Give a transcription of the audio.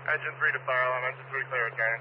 Engine 3 to fire alarm, engine 3 clear, okay.